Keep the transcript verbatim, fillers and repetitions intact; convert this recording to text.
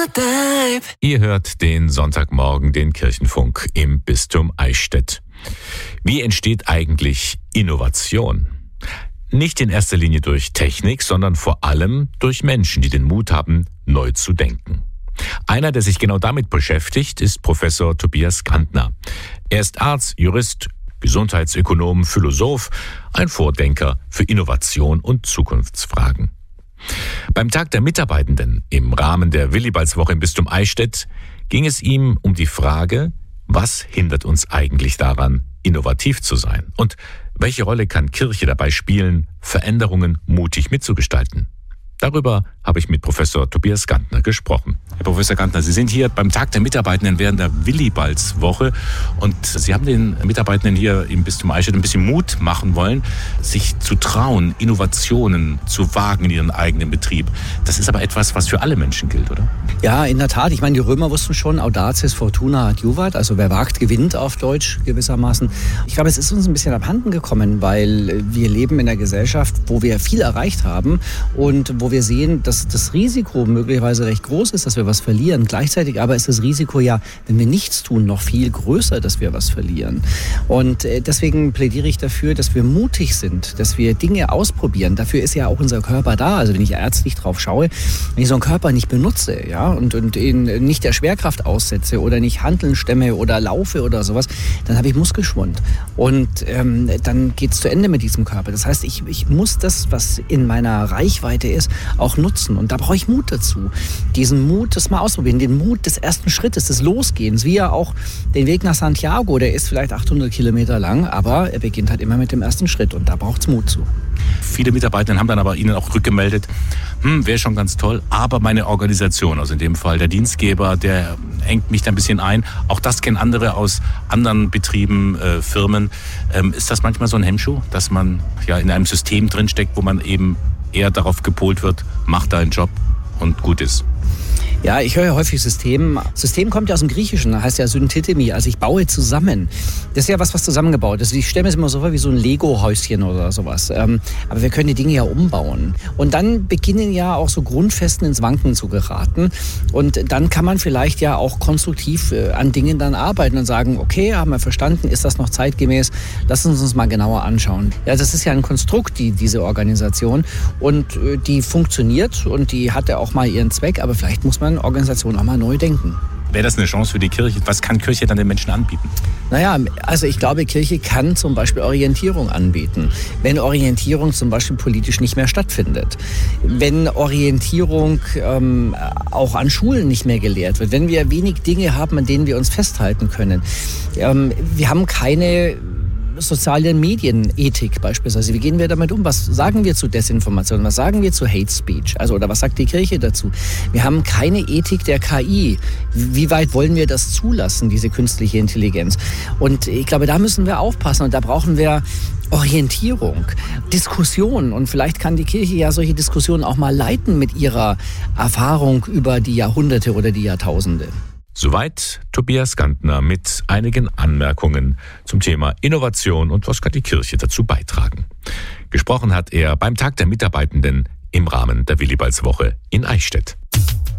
Ihr hört den Sonntagmorgen, den Kirchenfunk im Bistum Eichstätt. Wie entsteht eigentlich Innovation? Nicht in erster Linie durch Technik, sondern vor allem durch Menschen, die den Mut haben, neu zu denken. Einer, der sich genau damit beschäftigt, ist Professor Tobias Gantner. Er ist Arzt, Jurist, Gesundheitsökonom, Philosoph, ein Vordenker für Innovation und Zukunftsfragen. Beim Tag der Mitarbeitenden im Rahmen der Willibaldswoche im Bistum Eichstätt ging es ihm um die Frage, was hindert uns eigentlich daran, innovativ zu sein? Und welche Rolle kann Kirche dabei spielen, Veränderungen mutig mitzugestalten? Darüber habe ich mit Professor Tobias Gantner gesprochen. Herr Professor Gantner, Sie sind hier beim Tag der Mitarbeitenden während der Willibaldswoche und Sie haben den Mitarbeitenden hier im Bistum Eichstätt ein bisschen Mut machen wollen, sich zu trauen, Innovationen zu wagen in ihren eigenen Betrieb. Das ist aber etwas, was für alle Menschen gilt, oder? Ja, in der Tat. Ich meine, die Römer wussten schon, audaces fortuna adjuvat, also wer wagt, gewinnt auf Deutsch gewissermaßen. Ich glaube, es ist uns ein bisschen abhanden gekommen, weil wir leben in einer Gesellschaft, wo wir viel erreicht haben und wo wir sehen, dass das Risiko möglicherweise recht groß ist, dass wir was verlieren. Gleichzeitig aber ist das Risiko ja, wenn wir nichts tun, noch viel größer, dass wir was verlieren. Und deswegen plädiere ich dafür, dass wir mutig sind, dass wir Dinge ausprobieren. Dafür ist ja auch unser Körper da. Also wenn ich ärztlich drauf schaue, wenn ich so einen Körper nicht benutze, ja, und, und ihn nicht der Schwerkraft aussetze oder nicht Hanteln stemme oder laufe oder sowas, dann habe ich Muskelschwund. Und ähm, dann geht es zu Ende mit diesem Körper. Das heißt, ich, ich muss das, was in meiner Reichweite ist, auch nutzen. Und da brauche ich Mut dazu. Diesen Mut, das mal ausprobieren. Den Mut des ersten Schrittes, des Losgehens. Wie ja auch den Weg nach Santiago. Der ist vielleicht achthundert Kilometer lang, aber er beginnt halt immer mit dem ersten Schritt. Und da braucht es Mut zu. Viele Mitarbeiter haben dann aber Ihnen auch rückgemeldet, hm, wäre schon ganz toll, aber meine Organisation, also in dem Fall der Dienstgeber, der engt mich da ein bisschen ein. Auch das kennen andere aus anderen Betrieben, äh, Firmen. Ähm, ist das manchmal so ein Hemmschuh, dass man ja in einem System drinsteckt, wo man eben eher darauf gepolt wird, mach deinen Job und gut ist? Ja, ich höre ja häufig System. System kommt ja aus dem Griechischen, das heißt ja Synthetemi, also ich baue zusammen. Das ist ja was, was zusammengebaut ist. Ich stelle mir es immer so vor wie so ein Lego-Häuschen oder sowas. Aber wir können die Dinge ja umbauen. Und dann beginnen ja auch so Grundfesten ins Wanken zu geraten. Und dann kann man vielleicht ja auch konstruktiv an Dingen dann arbeiten und sagen, okay, haben wir verstanden, ist das noch zeitgemäß? Lass uns uns mal genauer anschauen. Ja, das ist ja ein Konstrukt, die, diese Organisation. Und die funktioniert und die hatte auch mal ihren Zweck, aber vielleicht muss man Organisation auch mal neu denken. Wäre das eine Chance für die Kirche? Was kann Kirche dann den Menschen anbieten? Naja, also ich glaube, Kirche kann zum Beispiel Orientierung anbieten. Wenn Orientierung zum Beispiel politisch nicht mehr stattfindet. Wenn Orientierung ähm, auch an Schulen nicht mehr gelehrt wird. Wenn wir wenig Dinge haben, an denen wir uns festhalten können. Ähm, wir haben keine sozialen Medienethik beispielsweise. Wie gehen wir damit um? Was sagen wir zu Desinformation? Was sagen wir zu Hate Speech? Also, oder was sagt die Kirche dazu? Wir haben keine Ethik der K I. Wie weit wollen wir das zulassen, diese künstliche Intelligenz? Und ich glaube, da müssen wir aufpassen und da brauchen wir Orientierung, Diskussion und vielleicht kann die Kirche ja solche Diskussionen auch mal leiten mit ihrer Erfahrung über die Jahrhunderte oder die Jahrtausende. Soweit Tobias Gantner mit einigen Anmerkungen zum Thema Innovation und was kann die Kirche dazu beitragen. Gesprochen hat er beim Tag der Mitarbeitenden im Rahmen der Willibaldswoche in Eichstätt.